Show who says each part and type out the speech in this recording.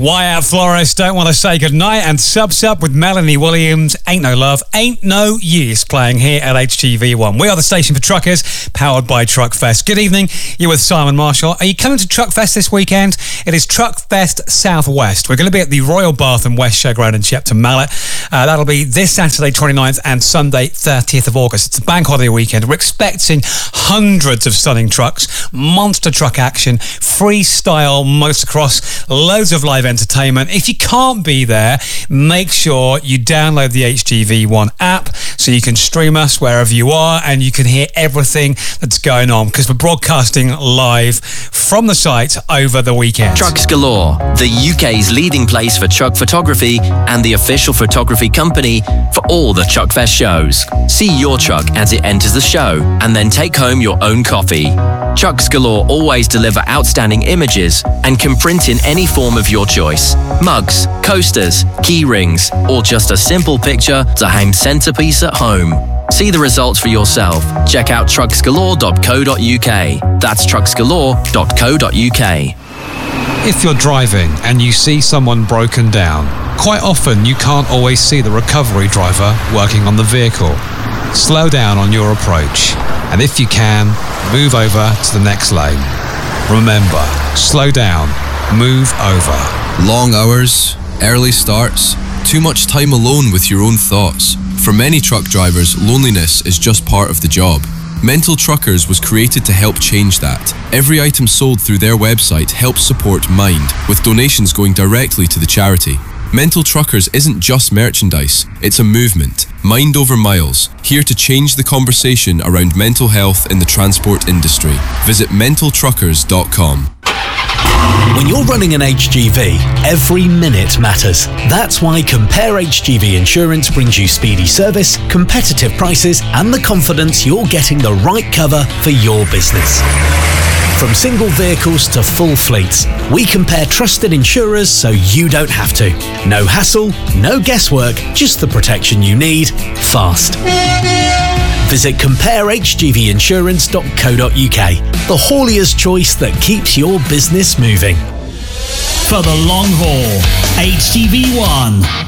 Speaker 1: Wyatt Flores, Don't Want to Say Goodnight, and Sub with Melanie Williams, Ain't No Love, Ain't No Use, playing here at HGV1. We are the station for truckers, powered by Truckfest. Good evening, you're with Simon Marshall. Are you coming to Truckfest this weekend? It is Truckfest Southwest. We're going to be at the Royal Bath and West Showground in Shepton Mallet. That'll be this Saturday 29th and Sunday 30th of August. It's a bank holiday weekend. We're expecting hundreds of stunning trucks, monster truck action, freestyle motocross, loads of live entertainment. If you can't be there, make sure you download the HGV1 app so you can stream us wherever you are and you can hear everything that's going on, because we're broadcasting live from the site over the weekend.
Speaker 2: Trucks Galore, the UK's leading place for truck photography and the official photography company for all the Truckfest shows. See your truck as it enters the show and then take home your own copy. Trucks Galore always deliver outstanding images and can print in any form of your choice. Mugs, coasters, key rings, or just a simple picture to hang centerpiece at home. See the results for yourself. Check out trucksgalore.co.uk. That's trucksgalore.co.uk.
Speaker 1: If you're driving and you see someone broken down, quite often you can't always see the recovery driver working on the vehicle. Slow down on your approach, and if you can, move over to the next lane. Remember, slow down, move over.
Speaker 3: Long hours, early starts, too much time alone with your own thoughts. For many truck drivers, loneliness is just part of the job. Mental Truckers was created to help change that. Every item sold through their website helps support Mind, with donations going directly to the charity. Mental Truckers isn't just merchandise, it's a movement. Mind over miles, here to change the conversation around mental health in the transport industry. Visit mentaltruckers.com.
Speaker 4: When you're running an HGV, every minute matters. That's why Compare HGV Insurance brings you speedy service, competitive prices, and the confidence you're getting the right cover for your business. From single vehicles to full fleets, we compare trusted insurers so you don't have to. No hassle, no guesswork, just the protection you need, fast. Visit comparehgvinsurance.co.uk, the haulier's choice that keeps your business moving.
Speaker 5: For the long haul, HGV1.